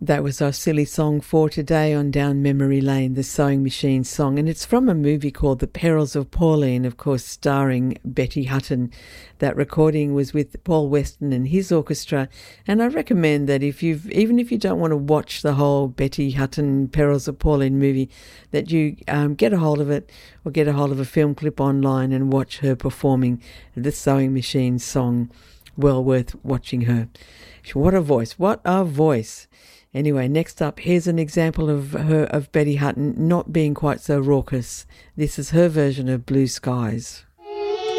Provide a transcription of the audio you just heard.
That was our silly song for today on Down Memory Lane, the Sewing Machine song. And it's from a movie called The Perils of Pauline, of course, starring Betty Hutton. That recording was with Paul Weston and his orchestra. And I recommend that even if you don't want to watch the whole Betty Hutton Perils of Pauline movie, that you get a hold of it or get a hold of a film clip online and watch her performing the Sewing Machine song. Well worth watching her. What a voice. What a voice. Anyway, next up, here's an example of Betty Hutton not being quite so raucous. This is her version of Blue Skies.